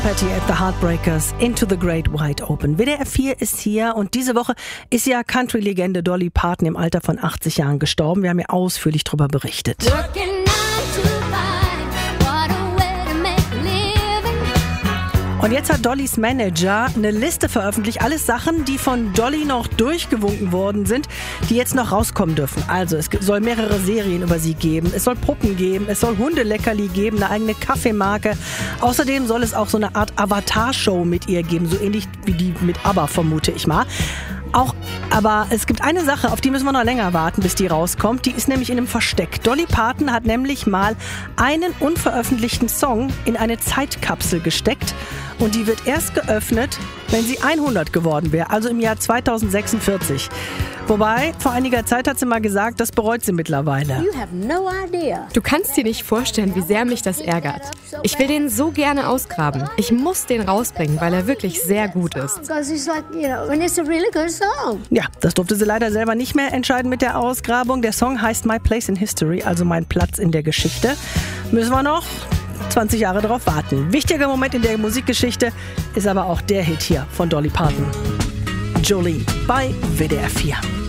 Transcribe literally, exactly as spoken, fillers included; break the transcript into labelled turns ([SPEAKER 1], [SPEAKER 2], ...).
[SPEAKER 1] Patty at the Heartbreakers, Into the Great Wide Open. W D R vier ist hier und diese Woche ist ja Country-Legende Dolly Parton im Alter von achtzig Jahren gestorben. Wir haben ja ausführlich darüber berichtet. Und jetzt hat Dollys Manager eine Liste veröffentlicht, alles Sachen, die von Dolly noch durchgewunken worden sind, die jetzt noch rauskommen dürfen. Also es soll mehrere Serien über sie geben, es soll Puppen geben, es soll Hundeleckerli geben, eine eigene Kaffeemarke. Außerdem soll es auch so eine Art Avatar-Show mit ihr geben, so ähnlich wie die mit ABBA, vermute ich mal. Auch, aber es gibt eine Sache, auf die müssen wir noch länger warten, bis die rauskommt. Die ist nämlich in einem Versteck. Dolly Parton hat nämlich mal einen unveröffentlichten Song in eine Zeitkapsel gesteckt. Und die wird erst geöffnet, wenn sie hundert geworden wäre, also im Jahr zweitausendsechsundvierzig. Wobei, vor einiger Zeit hat sie mal gesagt, das bereut sie mittlerweile.
[SPEAKER 2] Du kannst dir nicht vorstellen, wie sehr mich das ärgert. Ich will den so gerne ausgraben. Ich muss den rausbringen, weil er wirklich sehr gut ist.
[SPEAKER 1] Ja, das durfte sie leider selber nicht mehr entscheiden mit der Ausgrabung. Der Song heißt My Place in History, also mein Platz in der Geschichte. Müssen wir noch zwanzig Jahre darauf warten. Wichtiger Moment in der Musikgeschichte ist aber auch der Hit hier von Dolly Parton. Jolene bei W D R vier.